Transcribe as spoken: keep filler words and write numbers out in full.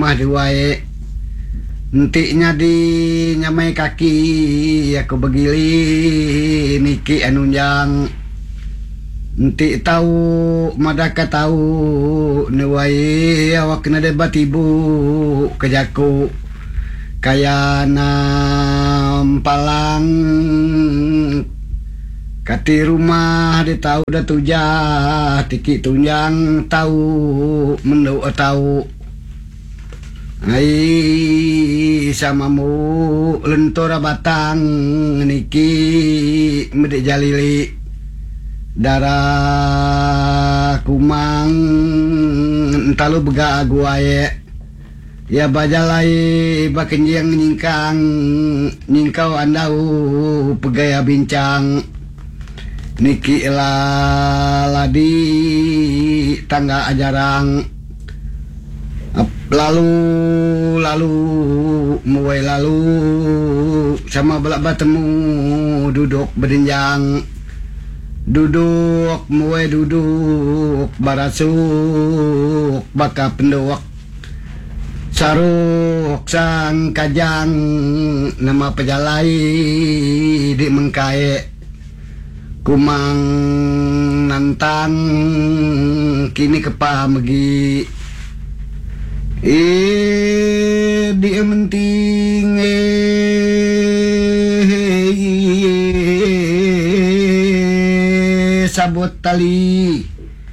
rumah diwae entinya di nyamai kaki aku begili niki anunjang enti tahu madaka tahu nuwai awak kena debat ibu kejaku kaya nampalang kati rumah di tahu dah tujah tiki tunjang tahu menu tahu ai sama mu lentora batang niki mede jalili darah kumang entalu bega aguaye ya bajalai bakenjang nyingkang nyingkau andau pegaya bincang niki laladi tangga ajarang lalu lalu muai lalu sama belak bertemu duduk berinjang duduk muai duduk barasuk baka penduk saruk sang kajang nama pejalai di mengkai kumang nantang kini kepamegi eh dia menting eh sabut tali